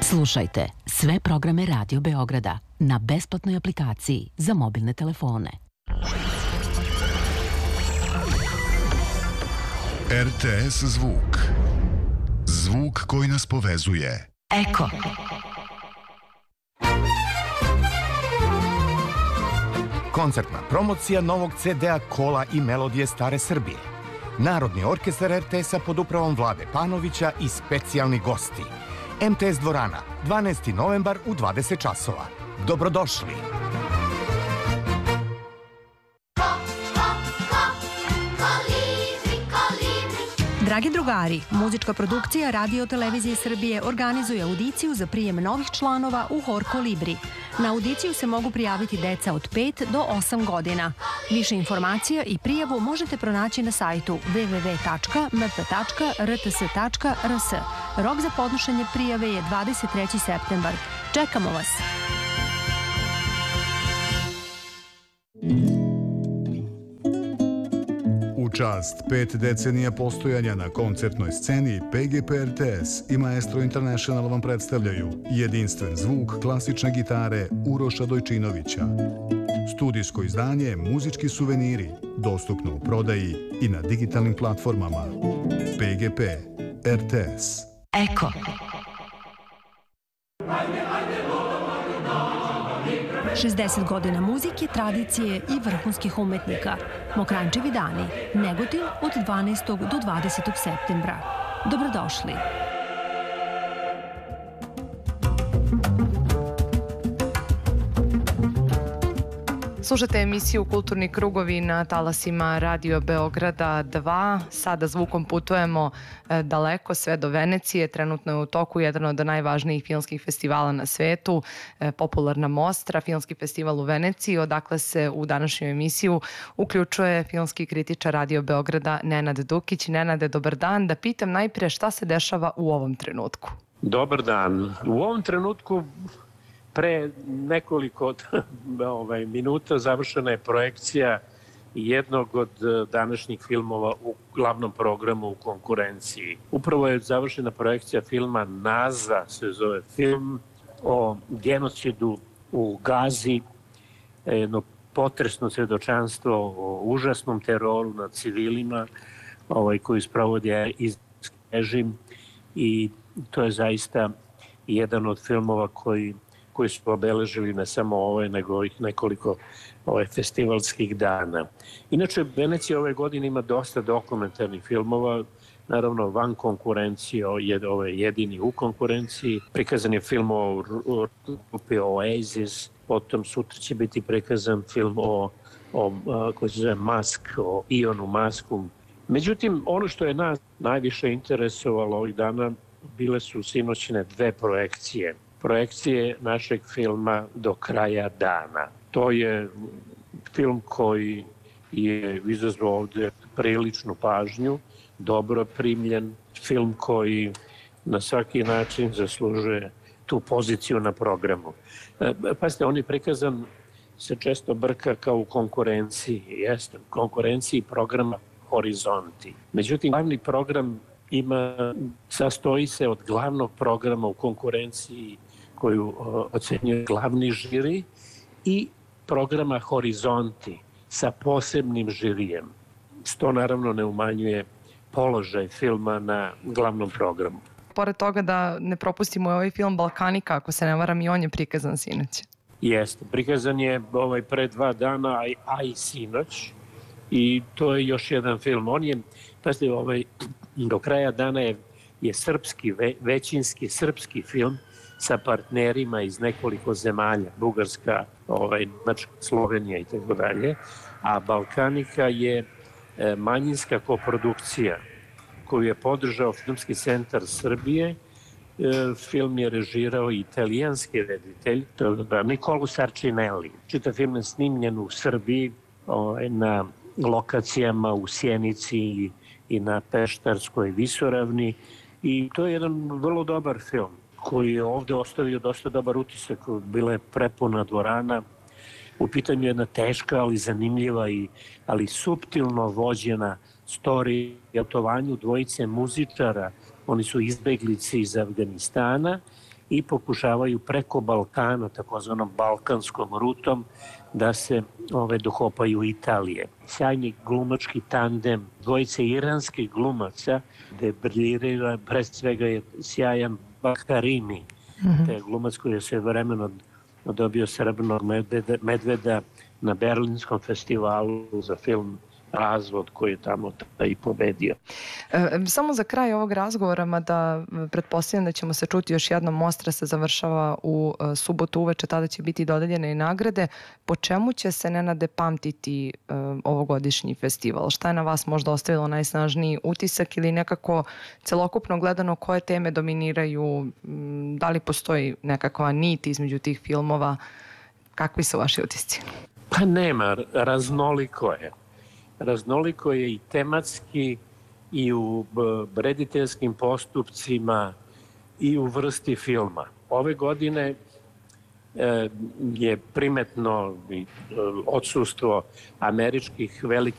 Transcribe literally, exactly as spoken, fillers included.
Slušajte sve programe Radio Beograda na besplatnoj aplikaciji za mobilne telefone. R T S zvuk. Zvuk koji nas povezuje. Eko. Koncertna promocija novog ce de-a Kola i melodije Stare Srbije. Narodni orkestar er te es-a pod upravom Vlade Panovića i specijalni gosti. em te es dvorana, dvanaesti novembar u dvadeset časova. Dobrodošli! Dragi drugari, muzička produkcija Radio Televizije Srbije organizuje audiciju za prijem novih članova u Hor Kolibri. Na audiciju se mogu prijaviti deca od pet do osam godina. Više informacija i prijavu možete pronaći na sajtu w w w tačka m p tačka r t s tačka r s. Rok za podnošenje prijave je dvadeset treći septembar. Čekamo vas! U čast pet decenija postojanja na koncertnoj sceni, P G P R T S i Maestro International vam predstavljaju jedinstven zvuk klasične gitare Uroša Dojčinovića. Studijsko izdanje Muzički suveniri, dostupno u prodaji i na digitalnim platformama. P G P R T S. Eko. šezdeset godina muzike, tradicije i vrhunskih umetnika. Mokrančevi dani. Negotin od dvanaestog do dvadesetog septembra. Dobrodošli. Slušate emisiju Kulturni krugovi na talasima Radio Beograda dva. Sada zvukom putujemo daleko, sve do Venecije. Trenutno je u toku jedan od najvažnijih filmskih festivala na svetu, Popularna Mostra, filmski festival u Veneciji, odakle se u današnju emisiju uključuje filmski kritičar Radio Beograda Nenad Dukić. Nenade, dobar dan. Da pitam najprije šta se dešava u ovom trenutku? Dobar dan. U ovom trenutku pre nekoliko ovaj, minuta završena je projekcija jednog od današnjih filmova u glavnom programu u konkurenciji. Upravo je završena projekcija filma Naza, se zove film o genocidu u Gazi, jedno potresno svedočanstvo o užasnom teroru nad civilima ovaj, koji sprovodi izraelski režim, i to je zaista jedan od filmova koji koji su obeležili ne samo ove, nego i nekoliko ove festivalskih dana. Inače, Venecija ove godine ima dosta dokumentarnih filmova, naravno van konkurencije, ovo je jedini u konkurenciji. Prikazan je film o grupi Oasis, potom sutra će biti prikazan film o, o koji se zove Musk, o Ionu Musku. Međutim, ono što je nas najviše interesovalo ovih dana bile su sinoćne dve projekcije. Projekcije našeg filma Do kraja dana. To je film koji je izazvao ovde priličnu pažnju, dobro primljen, film koji na svaki način zaslužuje tu poziciju na programu. Pazite, on je prikazan, se često brka kao u konkurenciji, jeste, u konkurenciji programa Horizonti. Međutim, glavni program ima, sastoji se od glavnog programa u konkurenciji koju ocenjuje glavni žiri i programa Horizonti sa posebnim žirijem. To naravno ne umanjuje položaj filma na glavnom programu. Pored toga da ne propustimo ovaj film Balkanika, ako se ne varam, i on je prikazan sinoć. Jeste, prikazan je ovaj pre dva dana, a i sinoć, i to je još jedan film. On je, pazite, ovaj, Do kraja dana je, je srpski, većinski srpski film sa partnerima iz nekoliko zemalja, Bugarska, ovaj, Nemačka, Slovenija i tako dalje, a Balkanika je e, manjinska koprodukcija koju je podržao Filmski centar Srbije. E, film je režirao italijanski reditelj, Nicolo Sarcinelli. Čitav film je snimljen u Srbiji, ovaj, na lokacijama u Sjenici i, i na Peštarskoj visoravni, i to je jedan vrlo dobar film koji je ovde ostavio dosta dobar utisak. Bila je prepuna dvorana. U pitanju je jedna teška, ali zanimljiva, i, ali suptilno vođena storija o putovanju dvojice muzičara. Oni su izbeglice iz Afganistana i pokušavaju preko Balkana, takozvanom balkanskom rutom, da se ove, dohopaju Italije. Sjajni glumački tandem dvojice iranskih glumaca, gde briljiraju, pre svega je sjajan Bakarimi, mm-hmm. te glumac koji je sve vremeno dobio srebrnog medveda, medveda na Berlinskom festivalu za film Razvod, koji je tamo i pobedio. E, samo za kraj ovog razgovora, mada pretpostavljam da ćemo se čuti još jednom, Mostra se završava u e, subotu uveče, tada će biti dodeljene i nagrade. Po čemu će se, Nenade, pamtiti e, ovogodišnji festival? Šta je na vas možda ostavilo najsnažniji utisak ili nekako celokupno gledano koje teme dominiraju? Da li postoji nekakva nit između tih filmova? Kakvi su vaši utisci? Pa nema, raznoliko je. Raznoliko je i tematski i u rediteljskim postupcima i u vrsti filma. Ove godine je primetno odsustvo američkih velikih